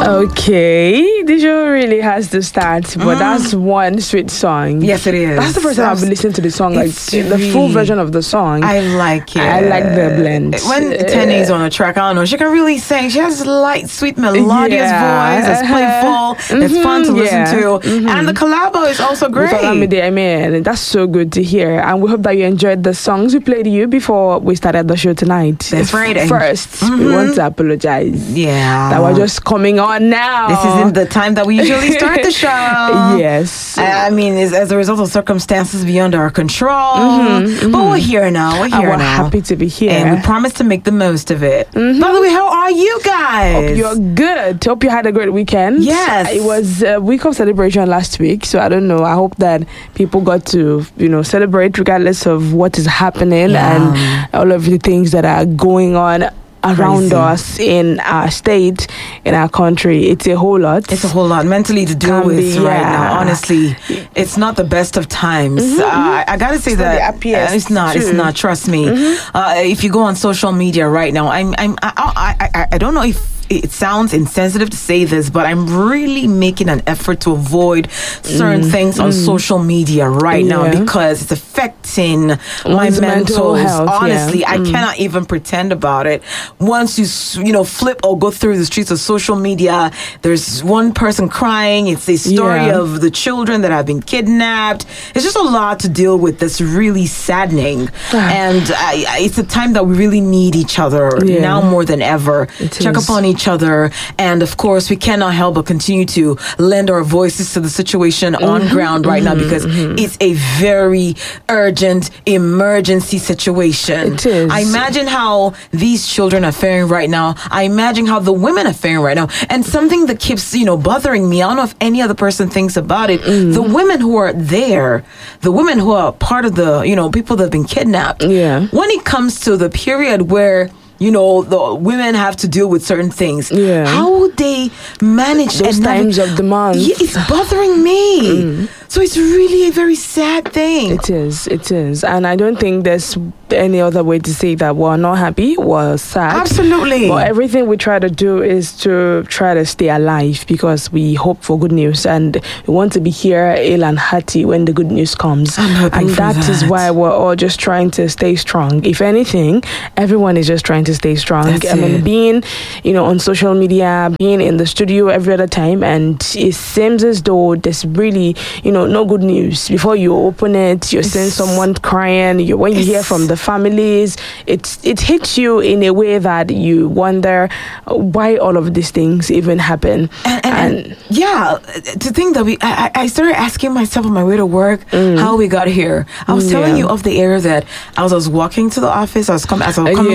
Okay, the show really has to start, but that's one sweet song. Yes, it is. That's the first time I've been listening to the song, like the full version of the song. I like it. I like the blend. When Tenny is on a track, I don't know, she can really sing. She has light, sweet, melodious voice. It's playful. It's fun to listen to. And the collabo is also great. I mean, that's so good to hear. And we hope that you enjoyed the songs we played you before we started the show tonight. That's right. First, we want to apologize. Yeah. That we're just coming on now. This isn't the time that we usually start the show. Yes. I mean, it's as a result of circumstances beyond our control. But we're here now. We're happy to be here. And we promise to make the most of it. By the way, how are you guys? Hope you're good. Hope you had a great weekend. Yes. It was a week of celebration last week, so I don't know. I hope that people got to, celebrate regardless of what is happening and all of the things that are going on around us in our state, in our country. It's a whole lot. It's a whole lot mentally to deal with right now. Honestly, it's not the best of times. I gotta say that it's not. Trust me. If you go on social media right now, I don't know if it sounds insensitive to say this, but I'm really making an effort to avoid certain things on social media right now because it's affecting my mental health. Honestly, I cannot even pretend about it. Once you flip or go through the streets of social media, there's one person crying. It's a story of the children that have been kidnapped. It's just a lot to deal with that's really saddening. And it's a time that we really need each other now more than ever. Check upon each other, and of course we cannot help but continue to lend our voices to the situation on ground right now because it's a very urgent emergency situation. It is. I imagine how these children are faring right now. I imagine how the women are faring right now, and something that keeps bothering me, I don't know if any other person thinks about it, the women who are there, the women who are part of the people that have been kidnapped, when it comes to the period where the women have to deal with certain things. How would they manage those times of the month? It's bothering me. So it's really a very sad thing. It is. And I don't think there's any other way to say that we're not happy, we're sad. Absolutely. But everything we try to do is to try to stay alive because we hope for good news and we want to be here ill and hearty when the good news comes. I'm hoping for that is why we're all just trying to stay strong. If anything, everyone is just trying to stay strong. Being on social media, being in the studio every other time, and it seems as though there's really no good news. Before you open it, you're seeing someone crying. When you hear from the families, it hits you in a way that you wonder why all of these things even happen. And to think that I started asking myself on my way to work how we got here. I was telling you off the air that I was walking to the office. I was coming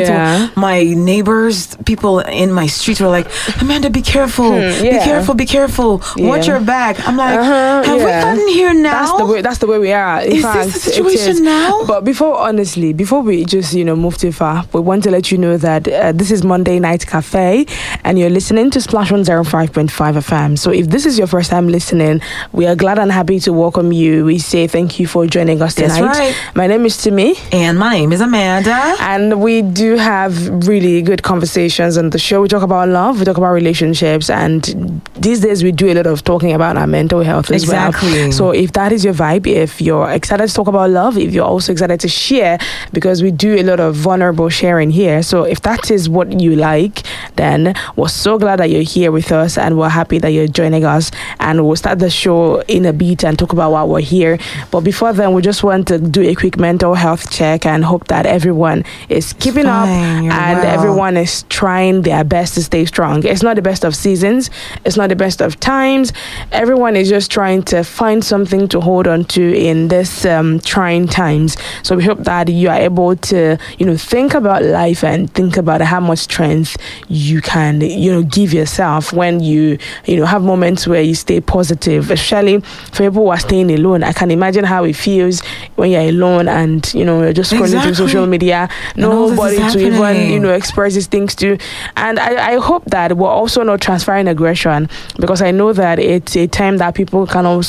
to my neighbors. People in my street were like, Amanda, be careful, be careful. Watch your back. I'm like, have we gotten here now? That's the way we are. Is this the situation now? But before we just move too far, we want to let you know that this is Monday Night Cafe, and you're listening to Splash 105.5 FM. So if this is your first time listening, we are glad and happy to welcome you. We say thank you for joining us tonight. That's right. My name is Timmy, and my name is Amanda, and we do have really good conversations on the show. We talk about love, we talk about relationships, and these days we do a lot of talking about our mental health as well. So if that is your vibe, if you're excited to talk about love, if you're also excited to share, because we do a lot of vulnerable sharing here. So if that is what you like, then we're so glad that you're here with us, and we're happy that you're joining us, and we'll start the show in a bit and talk about why we're here. But before then, we just want to do a quick mental health check and hope that everyone is keeping up and everyone is trying their best to stay strong. It's not the best of seasons, it's not the best of times. Everyone is just trying to find something to hold on to in this trying times. So we hope that you are able to think about life and think about how much strength you can give yourself when you have moments where you stay positive, especially for people who are staying alone. I can imagine how it feels when you're alone and you're just scrolling through social media, nobody to even express these things to. And I hope that we're also not transferring aggression, because I know that it's a time that people can also lose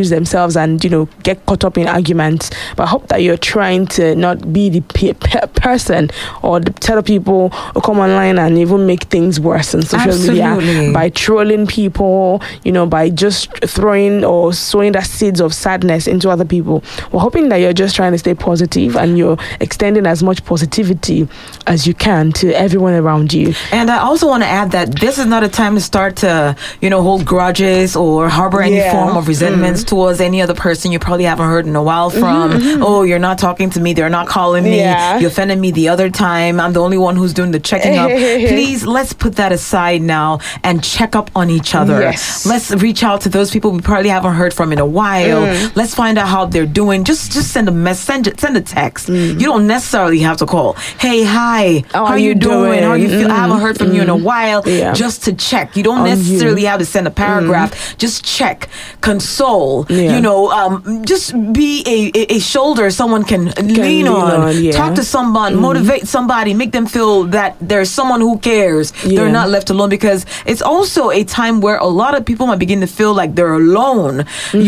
lose themselves and, get caught up in arguments. But I hope that you're trying to not be the person or the set of people who come online and even make things worse on social media by trolling people, by just throwing or sowing the seeds of sadness into other people. We're hoping that you're just trying to stay positive and you're extending as much positivity as you can to everyone around you. And I also want to add that this is not a time to start to, hold grudges or harbor any form of resentments towards any other person you probably haven't heard in a while from. Oh, you're not talking to me. They're not calling me. You offended me the other time. I'm the only one who's doing the checking up. Please, let's put that aside now and check up on each other. Yes. Let's reach out to those people we probably haven't heard from in a while. Let's find out how they're doing. Just send a message, send a text. You don't necessarily have to call. Hey, hi, how are you doing? How you feel? I haven't heard from you in a while. Just to check. You don't necessarily have to send a paragraph. Just check, console. Just be a shoulder someone can lean on. Talk to someone, motivate somebody, make them feel that there's someone who cares. They're not left alone, because it's also a time where a lot of people might begin to feel like they're alone.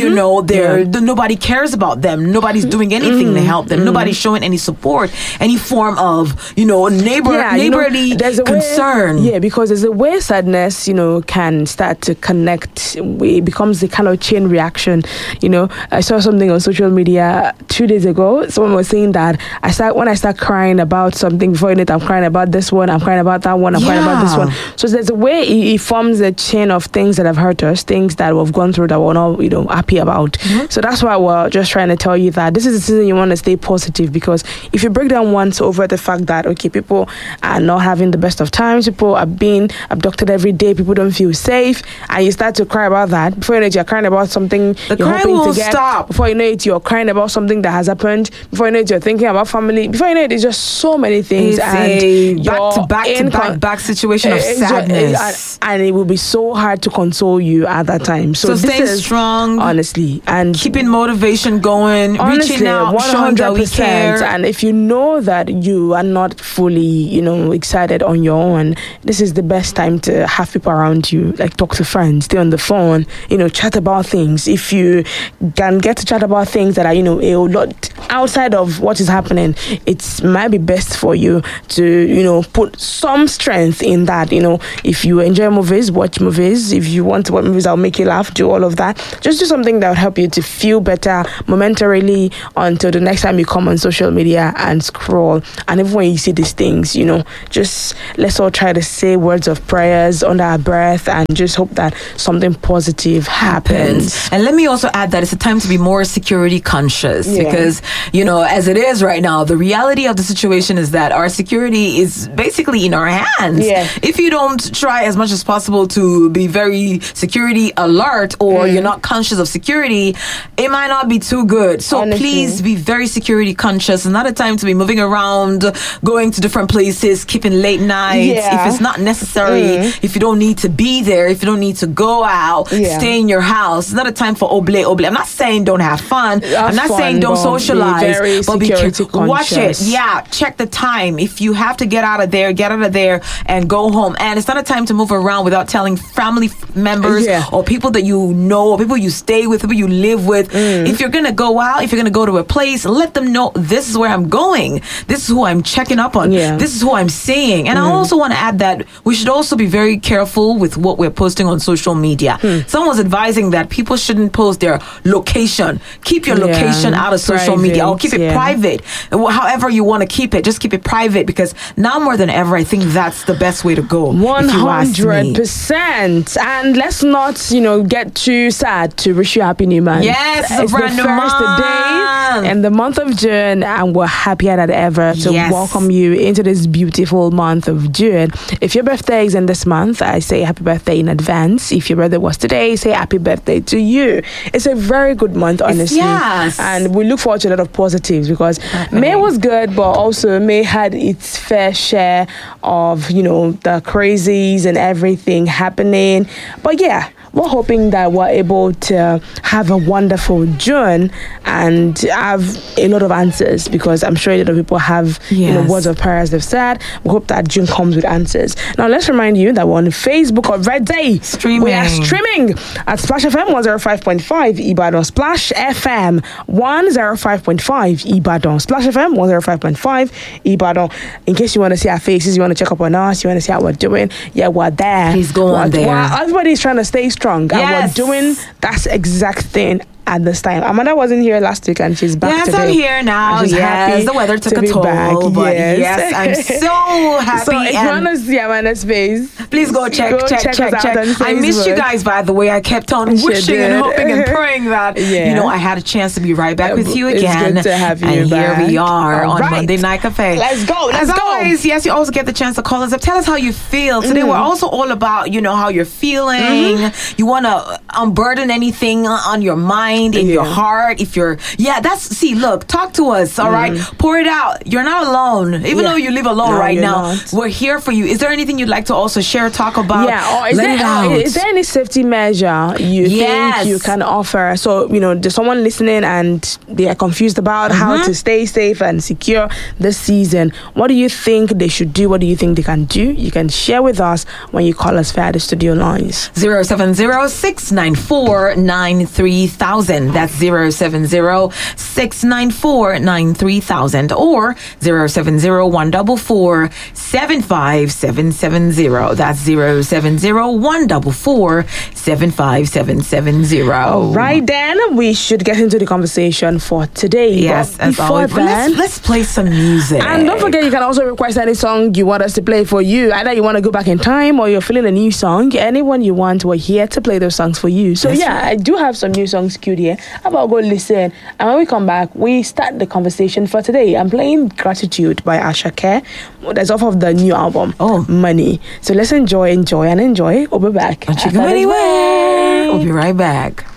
Nobody cares about them. Nobody's doing anything to help them. Nobody's showing any support, any form of neighborly concern. Because there's a way sadness can start to connect. It becomes the kind of chain reaction. I saw something on social media 2 days ago. Someone was saying that when I start crying about something, before you know it, I'm crying about this one, I'm crying about that one, I'm crying about this one. So there's a way it forms a chain of things that have hurt us, things that we've gone through that we're not happy about. So that's why we're just trying to tell you that this is the season you want to stay positive, because if you break down once over the fact that people are not having the best of times, people are being abducted every day, people don't feel safe, and you start to cry about that, before you know it, you're crying about something you're hoping to get. Stop. Before you know it, you're crying about something that has happened. Before you know it, you're thinking about family. Before you know it, it's just so many things. It's a back-to-back situation of sadness. And it will be so hard to console you at that time. So stay strong. Honestly. And keeping motivation going. Honestly, reaching out, 100%, showing that we care. And if you know that you are not fully, excited on your own, this is the best time to have people around you. Like, talk to friends, stay on the phone, chat about things. If you can get to chat about things that are, a lot outside of what is happening, it might be best for you to, put some strength in that. If you enjoy movies, watch movies. If you want to watch movies that'll make you laugh, do all of that. Just do something that will help you to feel better momentarily until the next time you come on social media and scroll. And even when you see these things, just let's all try to say words of prayers under our breath and just hope that something positive happens. And let me also add that it's a time to be more security conscious, because, as it is right now, the reality of the situation is that our security is basically in our hands. If you don't try as much as possible to be very security alert, or you're not conscious of security, it might not be too good. So please be very security conscious. It's not a time to be moving around, going to different places, keeping late nights. If it's not necessary, if you don't need to be there, if you don't need to go out, stay in your house. It's not a time for oble. I'm not saying don't have fun. I'm not saying don't socialize, but watch it. Check the time. If you have to get out of there and go home. And it's not a time to move around without telling family members or people that you know, or people you stay with, people you live with. If you're going to go out, if you're going to go to a place, let them know this is where I'm going. This is who I'm checking up on. This is who I'm seeing. And I also want to add that we should also be very careful with what we're posting on social media. Someone's advising that people shouldn't post their location. Keep your location out of social media, or keep it private. However you want to keep it, just keep it private, because now more than ever, I think that's the best way to go. 100%. And let's not, get too sad to wish you a happy new month. Yes, it's the first day in the month of June, and we're happier than ever to welcome you into this beautiful month of June. If your birthday is in this month, I say happy birthday in advance. If your birthday was today, say happy birthday to you. It's a very good month, honestly. And we look forward to a lot of positives, because May was good, but also May had its fair share of, the crazies and everything happening. But we're hoping that we're able to have a wonderful June and have a lot of answers, because I'm sure a lot of people have words of prayers they've said. We hope that June comes with answers. Now let's remind you that we're on Facebook already. We are streaming at Splash FM 105.5 Ibadan, Splash FM 105.5 Ibadan, Splash FM 105.5 Ibadan. In case you want to see our faces, you want to check up on us, you want to see how we're doing, we're there. Please go on there. Everybody's trying to stay strong, and we're doing that exact thing at this time. Amanda wasn't here last week and she's back today. Yes, I'm here now. Yes, the weather took a toll, but yes, I'm so happy. So if you want to see Amanda's face, please go check. I missed you guys, by the way. I kept on wishing and hoping and praying that I had a chance to be right back with you again. It's good to have you and back. Here we are on Monday Night Cafe. Let's go. As always, yes, you also get the chance to call us up. Tell us how you feel. Today we're also all about, how you're feeling. You want to unburden anything on your mind, in your heart. If you're look, talk to us, all right? Pour it out. You're not alone. Even though you live alone right now, we're here for you. Is there anything you'd like to also share, talk about? Or is there any safety measure you think you can offer? So, there's someone listening and they are confused about how to stay safe and secure this season. What do you think they should do? What do you think they can do? You can share with us when you call us via the studio lines. 070-694-93,000. That's 070-694-93,000 or 070-144-75770. That's 070-144-75770. All right, then we should get into the conversation for today. Yes, as always. Let's play some music. And don't forget, you can also request any song you want us to play for you. Either you want to go back in time or you're feeling a new song. Anyone you want, we're here to play those songs for you. So I do have some new songs queued here. How about go listen? And when we come back, we start the conversation for today. I'm playing Gratitude by Ashake. That's off of the new album, Money. So let's enjoy. We'll be back. Don't you go anywhere. We'll be right back.